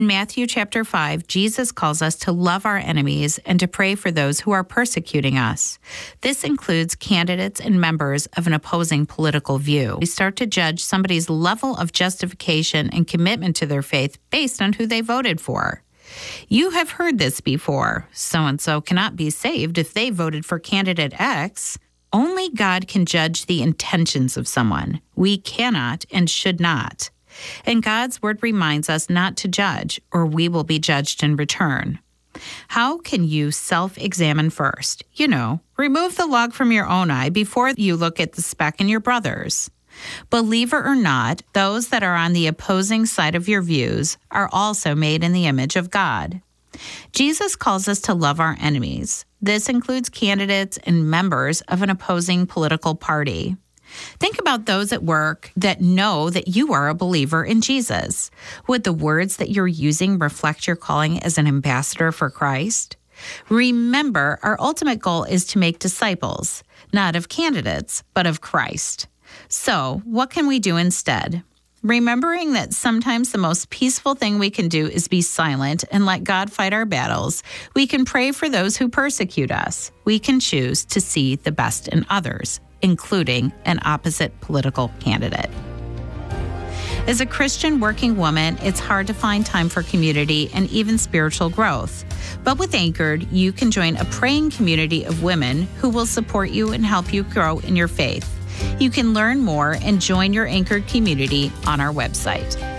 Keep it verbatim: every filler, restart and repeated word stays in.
In Matthew chapter five, Jesus calls us to love our enemies and to pray for those who are persecuting us. This includes candidates and members of an opposing political view. We start to judge somebody's level of justification and commitment to their faith based on who they voted for. You have heard this before. So-and-so cannot be saved if they voted for candidate X. Only God can judge the intentions of someone. We cannot and should not. And God's word reminds us not to judge, or we will be judged in return. How can you self-examine first? You know, remove the log from your own eye before you look at the speck in your brother's. Believer or not, those that are on the opposing side of your views are also made in the image of God. Jesus calls us to love our enemies. This includes candidates and members of an opposing political party. Think about those at work that know that you are a believer in Jesus. Would the words that you're using reflect your calling as an ambassador for Christ? Remember, our ultimate goal is to make disciples, not of candidates, but of Christ. So, what can we do instead? Remembering that sometimes the most peaceful thing we can do is be silent and let God fight our battles, we can pray for those who persecute us. We can choose to see the best in others, including an opposite political candidate. As a Christian working woman, it's hard to find time for community and even spiritual growth. But with Anchored, you can join a praying community of women who will support you and help you grow in your faith. You can learn more and join your Anchored community on our website.